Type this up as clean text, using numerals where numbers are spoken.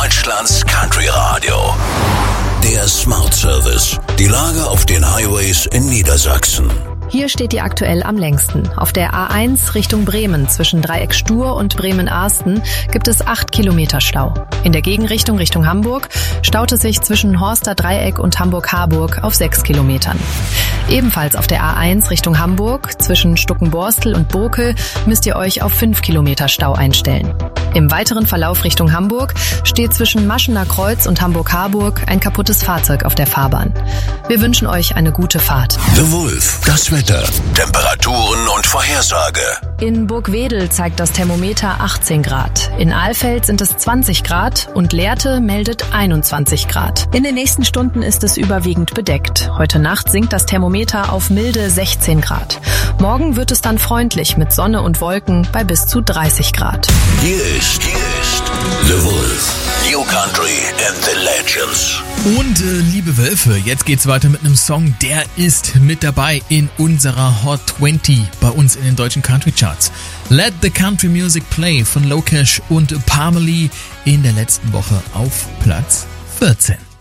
Deutschlands Country Radio. Der Smart Service. Die Lage auf den Highways in Niedersachsen. Hier steht die aktuell am längsten. Auf der A1 Richtung Bremen zwischen Dreieck Stur und Bremen-Arsten gibt es 8 Kilometer Stau. In der Gegenrichtung Richtung Hamburg staut es sich zwischen Horster Dreieck und Hamburg-Harburg auf 6 Kilometern. Ebenfalls auf der A1 Richtung Hamburg zwischen Stuckenborstel und Bokel müsst ihr euch auf 5 Kilometer Stau einstellen. Im weiteren Verlauf Richtung Hamburg steht zwischen Maschener Kreuz und Hamburg-Harburg ein kaputtes Fahrzeug auf der Fahrbahn. Wir wünschen euch eine gute Fahrt. The Wolf, das Wetter, Temperaturen und Vorhersage. In Burgwedel zeigt das Thermometer 18 Grad. In Alfeld sind es 20 Grad und Lehrte meldet 21 Grad. In den nächsten Stunden ist es überwiegend bedeckt. Heute Nacht sinkt das Thermometer auf milde 16 Grad. Morgen wird es dann freundlich mit Sonne und Wolken bei bis zu 30 Grad. Hier ist The Wolf. New Country and the Legends. Und liebe Wölfe, jetzt geht's weiter mit einem Song, der ist mit dabei in unserer Hot 20 bei uns in den deutschen Country Charts. Let the Country Music Play von Lokesh und Parmalee in der letzten Woche auf Platz 14.